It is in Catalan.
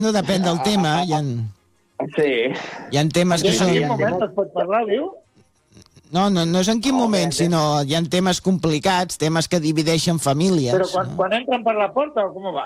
No depèn del tema, Sí. hi ha temes que En són... quin moment es pot parlar, diu? No és en quin moment, sinó hi ha temes complicats, temes que divideixen famílies. Però quan entren per la porta o com va?